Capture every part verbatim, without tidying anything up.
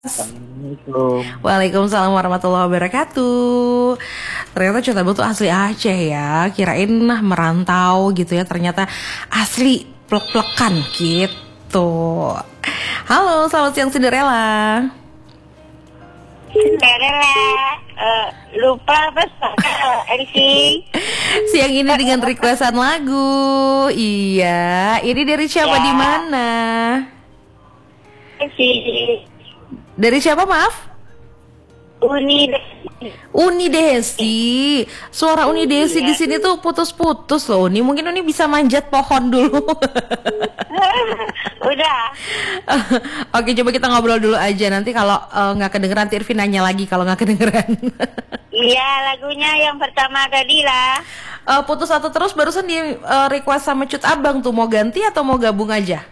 Assalamualaikum. Waalaikumsalam warahmatullahi wabarakatuh. Ternyata Cota Abang tuh asli Aceh ya. Kirain nah merantau gitu ya. Ternyata asli plek-plekan gitu. Halo, selamat siang Cinderella. Cinderella, uh, lupa pesan Elsie. Siang ini dengan requestan lagu. Iya, ini dari siapa Ya. di mana? Elsie, Dari siapa maaf? Uni. Uni Desi. Suara Uni Desi di sini tuh putus-putus loh. Uni mungkin Uni bisa manjat pohon dulu. Udah. Oke, coba kita ngobrol dulu aja. Nanti kalau eh, nggak kedengeran, nanti Irvin nanya lagi kalau nggak kedengeran. Iya, lagunya yang pertama tadi lah. Eh, putus atau terus barusan di eh, request sama Cut Abang tuh, mau ganti atau mau gabung aja?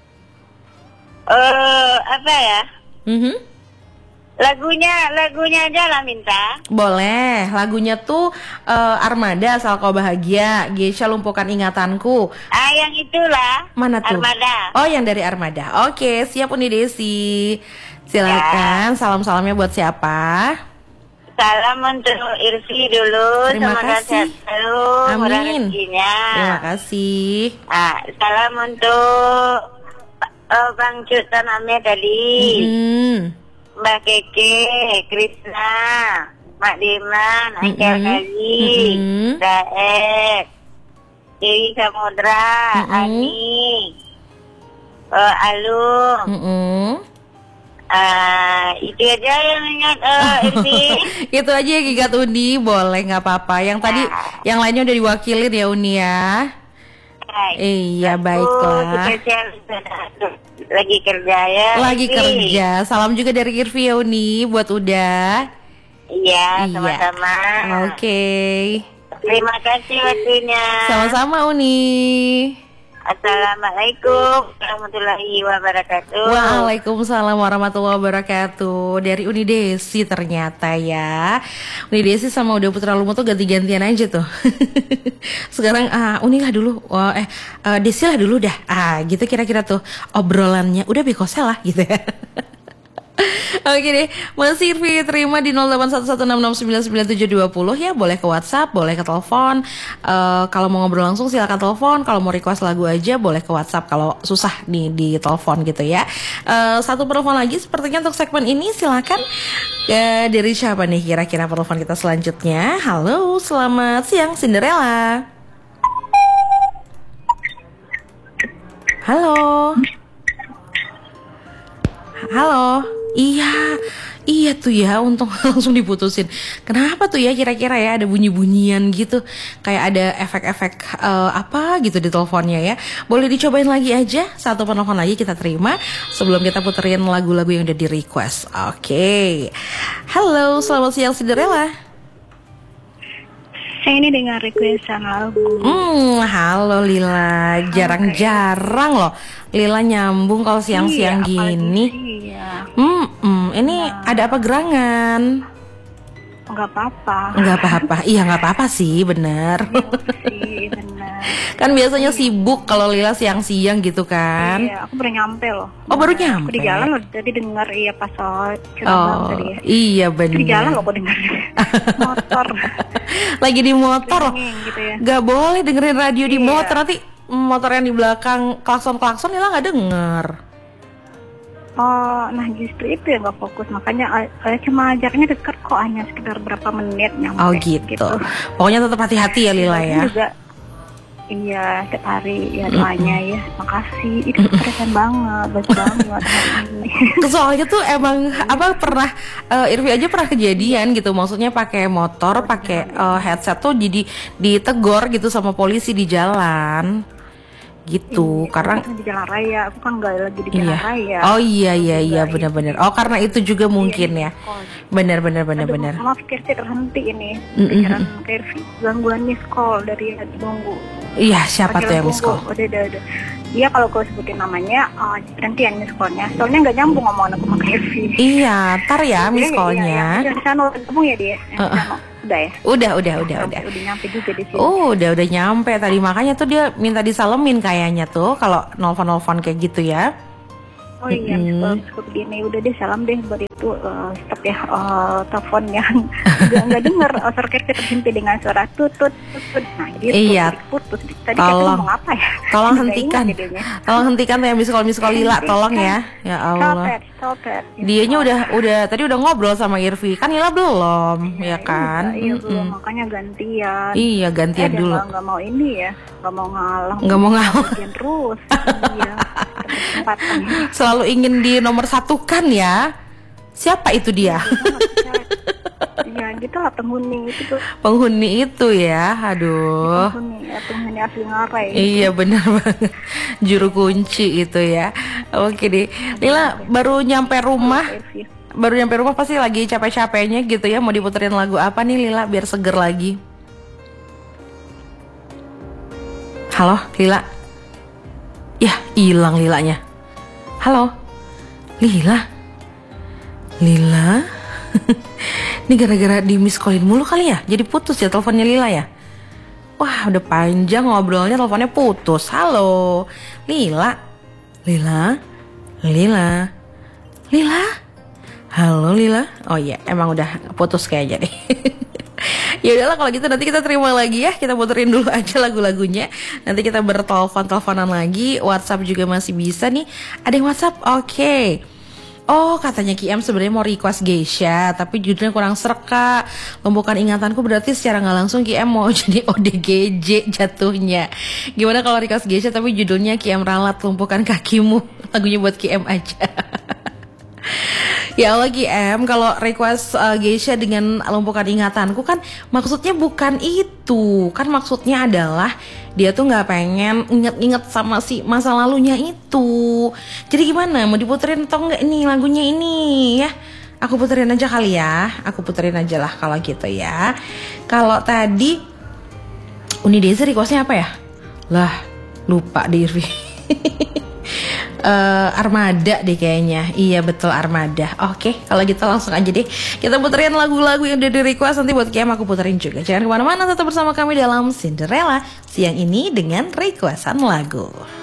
Eh, apa ya? Mhm. Lagunya, lagunya aja lah minta. Boleh, lagunya tuh eh, Armada Asal Kau Bahagia, Geisha Lumpuhkan Ingatanku. Ah, yang itulah. Mana tuh? Armada. Oh, yang dari Armada. Oke, siap Uni Desi. Silakan, salam-salamnya buat siapa? Salam untuk Irsi dulu. Terima Semoga kasih. sehat selalu, murah Amin. rezekinya. Terima kasih. Ah, salam untuk uh, Bang Cutan Ame tadi. Hmm. Mbak Keke, Krisna, Mak Diman, Angkel Mm-mm. Kali, Mm-mm. Daek, Dewi Samudra, Mm-mm. Ani, uh, Alung, Mm-mm. uh, itu aja yang ingat uh, Irsi. Itu aja ya Gigat Uni, boleh nggak apa-apa. Yang tadi, yang lainnya udah diwakilin ya Uni ya. Iya, baiklah. Spesial lagi kerja ya. Lagi Irsi. kerja. Salam juga dari Irvi ya Uni buat udah. Iya, Iya. sama-sama. Oke. Terima kasih waktunya. Sama-sama Uni. Assalamualaikum warahmatullahi wabarakatuh. Waalaikumsalam warahmatullahi wabarakatuh. Dari Uni Desi ternyata ya. Uni Desi sama Uda Putra Lumu tuh ganti-gantian aja tuh. Sekarang ah Uni lah dulu. Oh, eh uh, Desi lah dulu dah. Ah gitu kira-kira tuh obrolannya. Udah Bikosel lah gitu ya. Oke deh, Mas Irvi terima di nol delapan satu satu enam enam sembilan sembilan tujuh dua nol ya. Boleh ke WhatsApp, boleh ke telepon. Eh, Kalau mau ngobrol langsung silakan telepon. Kalau mau request lagu aja boleh ke WhatsApp. Kalau susah nih di telepon gitu ya. Eh, Satu telepon lagi sepertinya untuk segmen ini silakan. Eh, Dari siapa nih kira-kira telepon kita selanjutnya? Halo, selamat siang Cinderella. Halo. Halo. Iya, iya tuh ya, untung langsung diputusin. Kenapa tuh ya kira-kira ya ada bunyi-bunyian gitu, kayak ada efek-efek eh, apa gitu di teleponnya ya. Boleh dicobain lagi aja, satu penelpon lagi kita terima sebelum kita puterin lagu-lagu yang udah di request. Oke, halo, selamat siang Cinderella. Saya ini dengan requestan lagu. Hmm, halo Lila, jarang-jarang loh Lila nyambung kalau siang-siang Iya, apalagi gini. Iya, Hmm, hmm, ini ada apa gerangan? nggak apa-apa. Nggak apa-apa, iya nggak apa-apa sih, bener. Sih, benar. Kan biasanya sibuk kalau Lila siang-siang gitu kan. Iya, aku baru nyampe loh. Oh, baru Aku nyampe. di jalan loh, tadi dengar iya pas soal cerita Oh, tadi ya. iya Aku di jalan bener. loh aku dengar motor. Lagi di motor loh. Ringing gitu ya. Nggak boleh dengerin radio di Iya. motor, nanti motor yang di belakang klakson-klakson Lila nggak denger. Oh, nah justru itu yang nggak fokus. Makanya eh, cuma jaraknya dekat kok, hanya sekitar berapa menit nyampe. Oh gitu. Pokoknya tetap hati-hati ya Lila ya. Juga, iya, setiap hari ya doanya ya. Makasih. Itu keren banget, bagus banget hari ini. Soalnya tuh emang apa pernah eh, Irvi aja pernah kejadian gitu, maksudnya pakai motor, pakai eh, headset tuh jadi ditegor gitu sama polisi di jalan gitu. Iya, Karena aku kan di jalan raya, aku kan nggak lagi di jalan iya. raya. Oh iya iya iya Juga, benar-benar. Oh karena itu juga mungkin ya. Benar-benar benar-benar. Aduh, maaf Kirsi terhenti ini. Mm-mm. Pikiran Kirsi gangguan miss call dari tadi nunggu. Iya, siapa tuh Panggilan yang miss tunggu. call? Udah udah udah. Iya kalau gue sebutin namanya, uh, berhentian miss callnya. Soalnya nggak nyambung ngomongan aku sama Kirsi. Iya, tar ya miss Iya, callnya. Iya, yang di sana ketemu ya dia. Yang di Uh-uh. sana. Udah ya. Udah, udah, udah, Sampai udah. Udah nyampe juga di sini. Oh, udah udah nyampe tadi, makanya tuh dia minta disalemin kayaknya tuh kalau nelfon-nelfon kayak gitu ya. Oh iya, Mm-mm. miss call begini udah deh salam deh buat itu uh, stop ya uh, telepon yang nggak nggak dengar uh, circuit terhenti dengan suara tut tut tut, tut. Nah dia Iya. putus. Tadi kita Tolong. ngomong apa ya? Tolong Nggak hentikan. ingat jadinya. Tolong hentikan tuh yang miss call miss call Lila, tolong ya. Ya Stop Allah. it, stop it. Dianya udah udah tadi udah ngobrol sama Irvi. Kan Lila belum, ya kan? Iya, Mm-mm. belum, makanya gantian. Iya, gantian eh, dia dulu. nggak nggak mau ini ya, nggak mau ngalah. Nggak mau ngalah. Gantian terus. Iya. Kesempatan. Selalu ingin di nomor satu kan ya? Siapa itu dia? Iya, gitu lah penghuni itu tuh. Penghuni itu ya, aduh. Penghuni, ya, penghuni asli Ngarai. Iya benar banget. Juru kunci itu ya. Oke deh. Lila baru nyampe rumah. Baru nyampe rumah pasti lagi capek-capeknya gitu ya. Mau diputerin lagu apa nih Lila biar seger lagi? Halo Lila. Yah hilang Lilanya. Halo Lila. Lila. Ini gara-gara di miss callin mulu kali ya. Jadi putus ya teleponnya Lila ya. Wah udah panjang ngobrolnya teleponnya putus. Halo Lila. Lila. Lila. Lila. Halo Lila. Oh iya emang udah putus kayaknya deh. Ya udahlah kalau gitu nanti kita terima lagi ya. Kita puterin dulu aja lagu-lagunya. Nanti kita bertelepon-teleponan lagi. WhatsApp juga masih bisa nih. Ada yang WhatsApp? Oke. Okay. Oh katanya Ki M sebenarnya mau request Geisha, tapi judulnya kurang serak Kak. Lumpuhkan ingatanku berarti secara nggak langsung Ki M mau jadi O D G J jatuhnya. Gimana kalau request Geisha tapi judulnya Ki M ralat lumpuhkan kakimu. Lagunya buat Ki M aja. Ya Allah Ki M, kalau request uh, Geisha dengan lumpuhkan ingatanku kan maksudnya bukan itu. Kan maksudnya adalah dia tuh gak pengen inget-inget sama si masa lalunya itu. Jadi gimana, mau diputerin atau enggak nih lagunya ini ya? Aku puterin aja kali ya. Aku puterin aja lah kalau gitu ya. Kalau tadi Uni Desi requestnya apa ya? Lah, lupa di Irvi. Uh, Armada deh kayaknya. Iya betul Armada. Oke kalau gitu langsung aja deh kita puterin lagu-lagu yang udah di request. Nanti buat Ki M aku puterin juga. Jangan kemana-mana, tetap bersama kami dalam Cinderella siang ini dengan requestan lagu.